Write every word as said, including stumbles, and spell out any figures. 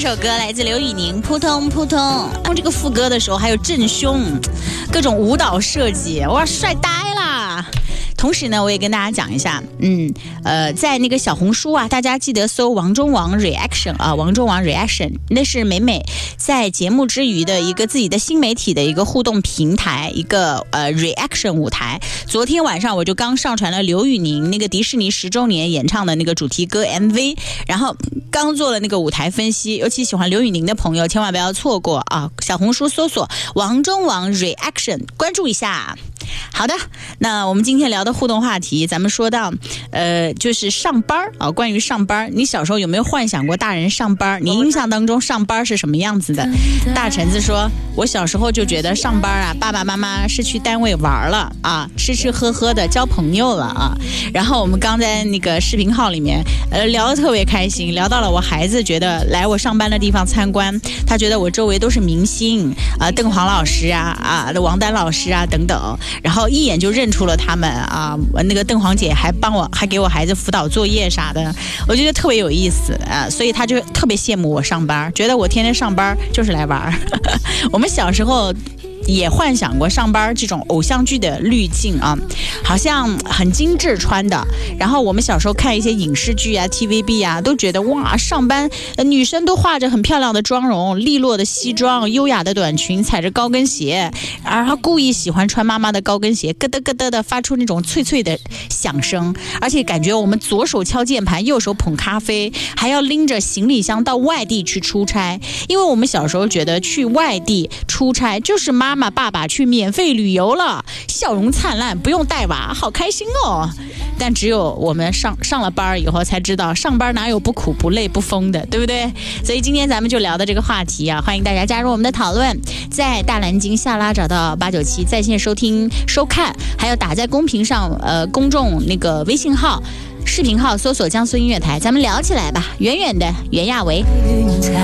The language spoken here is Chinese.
首歌来自刘宇宁，扑通扑通。这个副歌的时候还有震胸，各种舞蹈设计，哇，帅呆啦！同时呢，我也跟大家讲一下，嗯，呃，在那个小红书啊，大家记得搜王中王 reaction 啊，王中王 reaction， 那是美美在节目之余的一个自己的新媒体的一个互动平台，一个呃 reaction 舞台。昨天晚上我就刚上传了刘宇宁那个迪士尼十周年演唱的那个主题歌 M V， 然后刚做了那个舞台分析，尤其喜欢刘宇宁的朋友千万不要错过啊！小红书搜索王中王 reaction， 关注一下。好的，那我们今天聊的互动话题，咱们说到呃，就是上班啊。关于上班，你小时候有没有幻想过大人上班？你印象当中上班是什么样子的？大橙子说，我小时候就觉得上班啊，爸爸妈妈是去单位玩了啊，吃吃喝喝的交朋友了啊。然后我们刚在那个视频号里面呃聊得特别开心，聊到了我孩子觉得来我上班的地方参观，他觉得我周围都是明星啊，邓黄老师啊啊，王丹老师啊等等。然后一眼就认出了他们啊，那个邓黄姐还帮我还给我孩子辅导作业啥的，我觉得特别有意思啊，所以他就特别羡慕我上班，觉得我天天上班就是来玩。我们小时候也幻想过上班这种偶像剧的滤镜啊，好像很精致穿的。然后我们小时候看一些影视剧啊 T V B 啊，都觉得哇，上班、呃、女生都化着很漂亮的妆容，利落的西装，优雅的短裙，踩着高跟鞋，然后故意喜欢穿妈妈的高跟鞋，咯噔咯噔的发出那种脆脆的响声，而且感觉我们左手敲键盘，右手捧咖啡，还要拎着行李箱到外地去出差。因为我们小时候觉得去外地出差就是妈妈爸爸去免费旅游了，笑容灿烂，不用带娃，好开心哦。但只有我们上上了班以后才知道，上班哪有不苦不累不疯的，对不对？所以今天咱们就聊的这个话题啊，欢迎大家加入我们的讨论，在大蓝鲸下拉找到八九七在线收听收看，还有打在公屏上呃公众那个微信号视频号搜索江苏音乐台，咱们聊起来吧。远远的袁娅维。